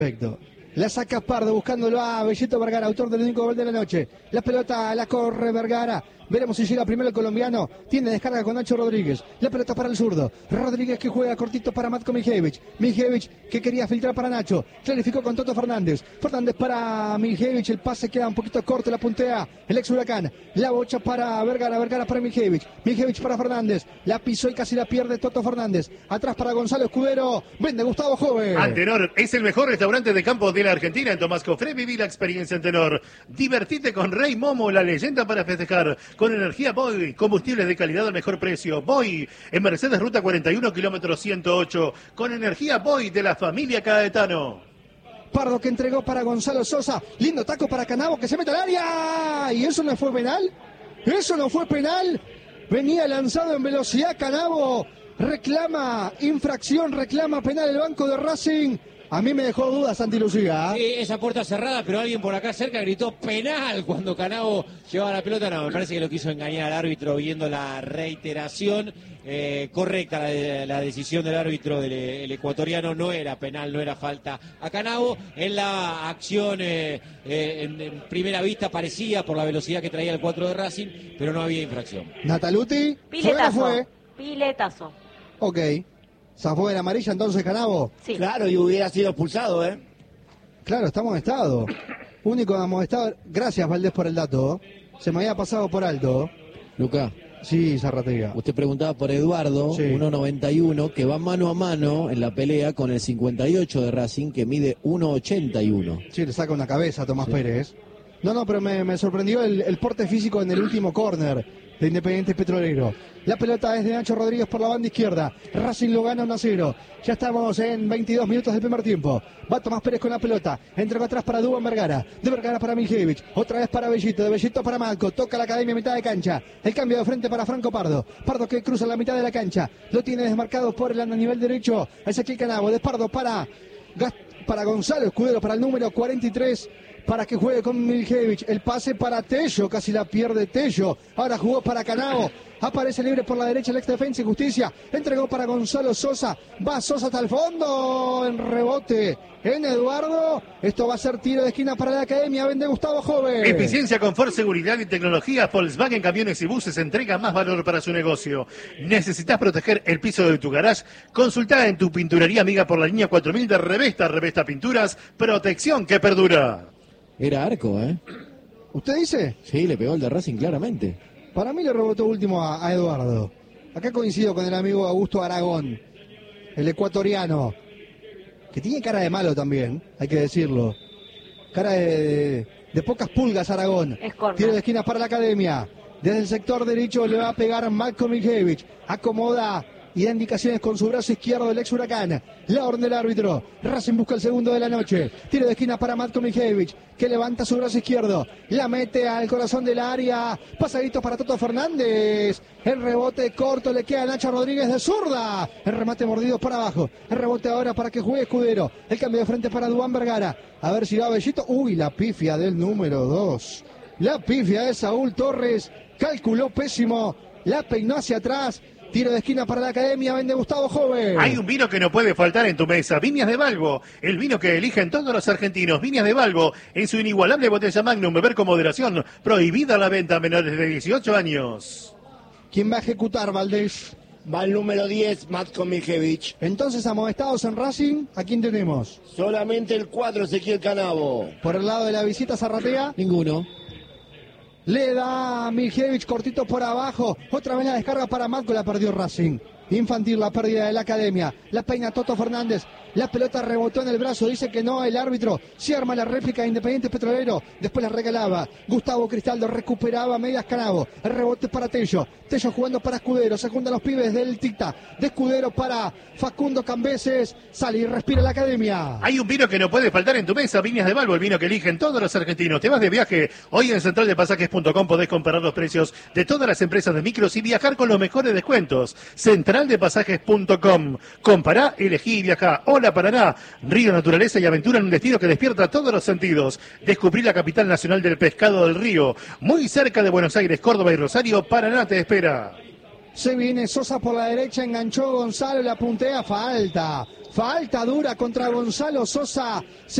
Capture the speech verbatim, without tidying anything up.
Perfecto. La saca Pardo buscándolo a Bellito Vergara, autor del único gol de la noche. La pelota la corre Vergara. Veremos si llega primero el colombiano. Tiene descarga con Nacho Rodríguez. La pelota para el zurdo. Rodríguez que juega cortito para Matko Miljevich. Miljevich que quería filtrar para Nacho. Clarificó con Toto Fernández. Fernández para Miljevich. El pase queda un poquito corto. La puntea el ex Huracán. La bocha para Vergara. Vergara para Miljevich. Miljevich para Fernández. La pisó y casi la pierde Toto Fernández. Atrás para Gonzalo Escudero. Vende Gustavo Joven. Antenor es el mejor restaurante de campo de la Argentina. En Tomás Cofré viví la experiencia Antenor. Divertite con Rey Momo, la leyenda para festejar. Con energía Boy, combustibles de calidad al mejor precio. Boy, en Mercedes Ruta cuarenta y uno, kilómetro ciento ocho. Con energía Boy de la familia Caetano. Pardo que entregó para Gonzalo Sosa. Lindo taco para Canavo que se mete al área. ¿Y eso no fue penal? ¿Eso no fue penal? Venía lanzado en velocidad Canavo. Reclama infracción, reclama penal el banco de Racing. A mí me dejó dudas, Santi Lucía. Sí, esa puerta cerrada, pero alguien por acá cerca gritó penal cuando Canavo llevaba la pelota. No, me parece que lo quiso engañar al árbitro viendo la reiteración. Eh, correcta la, la decisión del árbitro del el ecuatoriano, no era penal, no era falta a Canavo. En la acción, eh, eh, en, en primera vista parecía por la velocidad que traía el cuatro de Racing, pero no había infracción. Nataluti, Piletazo. ¿fue o no fue? Piletazo. Ok. ¿Zafó de la amarilla entonces Canavo? Sí. Claro, y hubiera sido expulsado, ¿eh? Claro, está amonestado. Único amonestado. Gracias, Valdés, por el dato. Se me había pasado por alto. Lucas, Sí, Zarratea. usted preguntaba por Eduardo, Sí. uno noventa y uno, que va mano a mano en la pelea con el cincuenta y ocho de Racing, que mide uno ochenta y uno. Sí, le saca una cabeza a Tomás Sí. Pérez. No, no, pero me, me sorprendió el, el porte físico en el último córner de Independiente Petrolero. La pelota es de Nacho Rodríguez por la banda izquierda. Racing lo gana uno a cero. Ya estamos en veintidós minutos del primer tiempo. Va Tomás Pérez con la pelota. Entrega atrás para Dubán Vergara. De Vergara para Miljevich. Otra vez para Bellito. De Bellito para Malco. Toca la academia a mitad de cancha. El cambio de frente para Franco Pardo. Pardo que cruza la mitad de la cancha. Lo tiene desmarcado por el nivel derecho. Ezequiel Canavo. De Pardo para, para Gonzalo Escudero. Para el número cuarenta y tres. Para que juegue con Miljevich. El pase para Tello. Casi la pierde Tello. Ahora jugó para Canavo. Aparece libre por la derecha el ex Defensa y Justicia. Entregó para Gonzalo Sosa. Va Sosa hasta el fondo. En rebote en Eduardo. Esto va a ser tiro de esquina para la academia. Vende Gustavo Joven. Eficiencia, confort, seguridad y tecnología. Volkswagen Camiones y Buses entrega más valor para su negocio. ¿Necesitas proteger el piso de tu garage? Consulta en tu pinturería amiga por la línea cuatro mil de Revesta. Revesta Pinturas. Protección que perdura. Era arco, ¿eh? ¿Usted dice? Sí, le pegó el de Racing claramente. Para mí le rebotó último a, a Eduardo. Acá coincido con el amigo Augusto Aragón, el ecuatoriano, que tiene cara de malo también, hay que decirlo. Cara de, de, de pocas pulgas Aragón. Es corner. Tiro de esquinas para la academia. Desde el sector derecho le va a pegar Matko Miljevich. Acomoda y da indicaciones con su brazo izquierdo el ex Huracán. La orden del árbitro. Racing busca el segundo de la noche. Tiro de esquina para Matko Miljevich, que levanta su brazo izquierdo. La mete al corazón del área. Pasadito para Toto Fernández. El rebote corto le queda a Nacho Rodríguez de zurda. El remate mordido para abajo. El rebote ahora para que juegue Escudero. El cambio de frente para Dubán Vergara. A ver si va Bellito. Uy, la pifia del número dos. La pifia de Saúl Torres. Calculó pésimo. La peinó hacia atrás. Tiro de esquina para la academia, vende Gustavo Joven. Hay un vino que no puede faltar en tu mesa. Viñas de Balbo, el vino que eligen todos los argentinos. Viñas de Balbo, en su inigualable botella Magnum. Beber con moderación. Prohibida la venta a menores de dieciocho años. ¿Quién va a ejecutar, Valdés? Va el número diez, Matko Miljevich. Entonces, amonestados en Racing, ¿a quién tenemos? Solamente el cuatro, Ezequiel Canavo. Por el lado de la visita, Zarratea. Ninguno. Le da a Miljevich cortito por abajo. Otra vez la descarga para Matko, la perdió Racing. Infantil, la pérdida de la academia. La peina Toto Fernández. La pelota rebotó en el brazo. Dice que no el árbitro. Se arma la réplica de Independiente Petrolero. Después la regalaba. Gustavo Cristaldo recuperaba medias Canavo. El rebote para Tello. Tello jugando para Escudero. Se juntan los pibes del Ticta. De Escudero para Facundo Cambeses. Sale y respira la academia. Hay un vino que no puede faltar en tu mesa. Viñas de Balbo, el vino que eligen todos los argentinos. Te vas de viaje. Hoy en central de pasajes punto com podés comparar los precios de todas las empresas de micros y viajar con los mejores descuentos. central de pasajes punto com. Compará, elegí y viajá. Hola Paraná. Río, naturaleza y aventura en un destino que despierta todos los sentidos. Descubrí la capital nacional del pescado del río. Muy cerca de Buenos Aires, Córdoba y Rosario. Paraná te espera. Se viene Sosa por la derecha, enganchó Gonzalo, la puntea, falta. Falta dura contra Gonzalo Sosa.